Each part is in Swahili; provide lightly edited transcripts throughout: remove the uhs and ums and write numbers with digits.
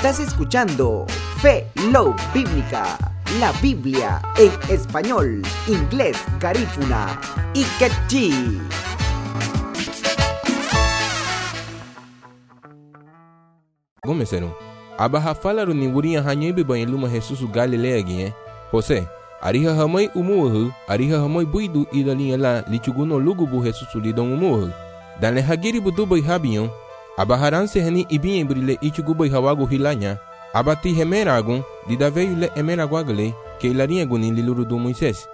Estás escuchando Fe Love Bíblica, la Biblia en español, inglés, garífuna y quechí. Gomesero, abaha falaru ni wuria hanyebi ba luma Jesus Galilea gie. Jose, ariha hamai umuhu, ariha hamai buidu idali la lichuguno lugubu Jesus lidon umuhu. Dan le hagiri budu bai habion, abaharanse hani ibien brile ichugubai hawagu hilanya, abati hemeragun, didaveyu le emeraguagale, que ilaria gunin liluru do Moisés.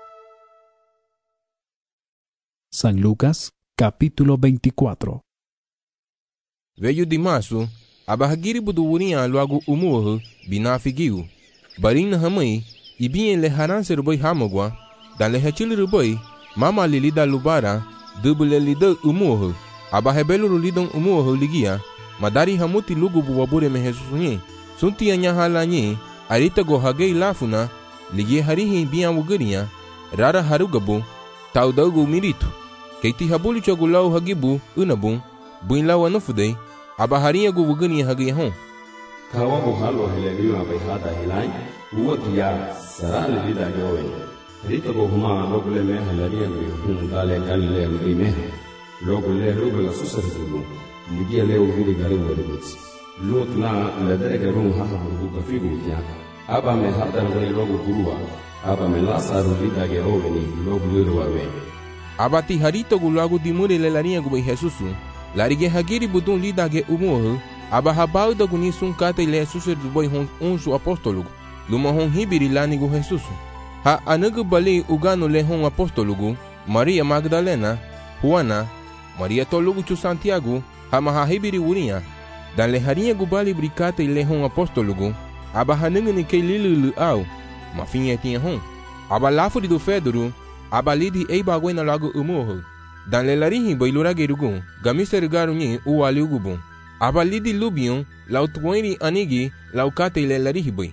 San Lucas, capítulo 24. Veio dimasu, abahagiri budu wuria luagu umuhu, binafigiu. Barin na hamai, ibien le haranse rubai hamogwa, dan le hachili rubai, mama lilida lubara, dubule lida umuhu. Abahebelu lidon umuhu ligia, madari hamuti lugubu wabure me Jesusunye. Sunti anya halanye, arita go hagei lafuna, ligie harihi bian wuguria, rara harugabu, taudagu miritu. Keiti habuli chogulau hagibu, unabu, buin lawa nufudei, abaharia gu wuguria hagi hon. Kawabu halo helemiwa baihada hilai, uwatia sarali lida yowen. Rita go huma logule me halaria gu dale galile mrime. Logule lugula susarzugu, ligia leo vili garu werubits. Lutna ledrege rum haha buruga figutia. Aba me hadar wani logu gurua, aba me lasa rulida geroveni logu lirwawe. Abati harito gu lagu dimuri le laria gu bai Jesusu, larige hagiri budun lida ge umuhu, aba habauda gu nisun kate le susir dubai hon unsu apostolugu, luma hon hibiri lani gu Jesusu. Ha anugu bali ugano le hon apostolugu, Maria Magdalena, Juana, Maria tolugu chu Santiago, hamaha hibiri wuria, dan le haria gu bali bricate le hon apostolugu, aba hanungu ni ke lilulu au, mafinha tinha hon. Aba lafuri do Fedoro, aba lidi eiba gwena lagu umuhu, dan le larihi bailura gerugu, gamiser garunye uwali ugubu, aba lidi lubion, lau tuwairi anigi, lau kate le larihi bai.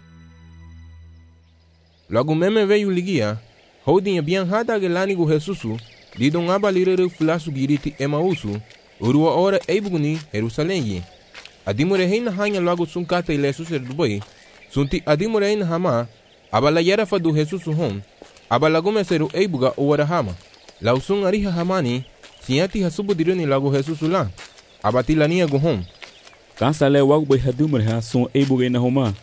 Lagu meme veio ligia, houdinha bian hada gelani gu Jesusu, lidon aba lirere fulasu giriti Emausu, urua ora eibuguni Jerusalém. Adimure heina hanya lagu sunkate ile suser dubai, sunti adimure heina hama, aba la yarafa du Jesusu hon, aba lagu meseru eibuga uwara hama. Lau sun ariha hamani, siati hasubu diruni lagu Jesusu la, aba tilania gu hon. Kansa le wagu bai hadimure ha sun eibuga ina homa.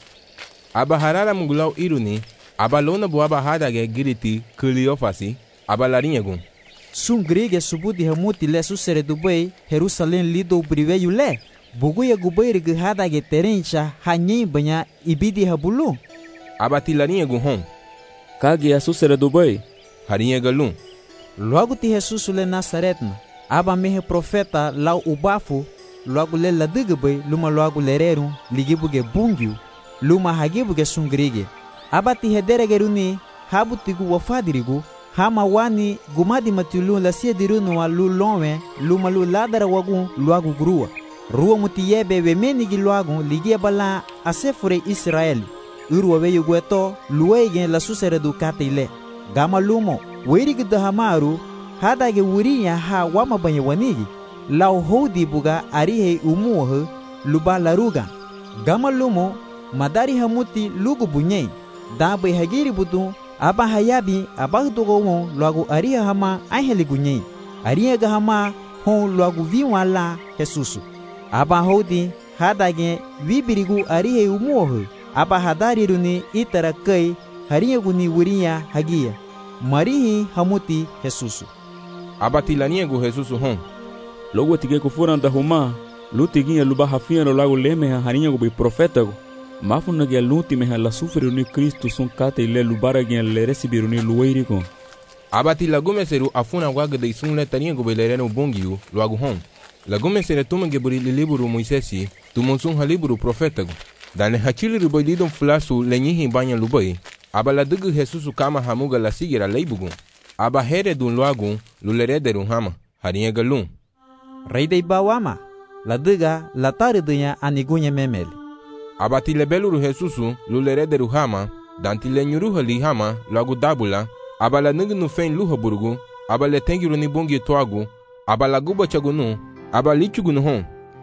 Aba harara mugulau iruni, aba lona bu aba hadage giriti Cleofasi, aba larinha gun. Sun grige subudi hamuti le susere dubai Jerusalem lido briveyu le. Buguya gubairi gihadage terencha hanyi banya ibidi habulu. Aba tilarinha gun hon. Kagi ya susere dubai. Harinha galun. Logo ti Jesus le Nazaretna. Aba mehe profeta lau ubafu. Logo le ladugabai luma logo lererum ligibuge bungiu. Luma hagibuge sun grige. Aba ti hederegeruni habutigu wafadirigu. Hama wani gumadi matulu la sia dirunu wa lu lonwe luma lu ladara wagun luagu grua. Rua muti yebe we menigi luagu ligia bala asefure Israeli. Urwa we yugueto luege la susere du katile. Gama lumo werigi dahamaru hadage wuriya ha wama banye wanigi. Lau hodi buga arihe umuhe luba laruga. Gama lumo madari hamuti lugu bunyei. Dabe hagiri budu aba hayabi abagdogo won logo aria hama aheli gunyei. Aria ga hama hon logo viwala Jesusu. Aba hodi hadage vibirigu arihe umuhe. Aba hadariruni itara kai haria guni wuriya hagia. Marihi hamuti Jesusu. Aba tilania gu Jesusu hon. Logo tige kufuran da homa, lutiginha luba hafia no lago leme harinha gu profeta gu. Mafuna ge luti meha la sufre ni Cristo sun kate ile lubara ge le recibiru ni luweiri ko. Abati lagume seru afuna waga de sun le tania go belereno bongiu luagu hon. Lagume sere tumenge buri liburu Moisesi, tumonsun haliburu profeta go. Dan le hachili rubaidon flasu lenyihi banya lubai. Aba la dugu Jesusu kama hamuga la sigira leibugu. Aba here dun luagu lulerederun hama harinha galun. Rei de bawama la duga la taridunya anigunya memeli. Abati lebeluru Jesusu lulerederu hama, dantile nyuruha li hama lagu dabula, aba la nugnu fein luha burugu, aba le tengiru ni bongi toagu, aba la guba chagunu, aba lichugunu hon.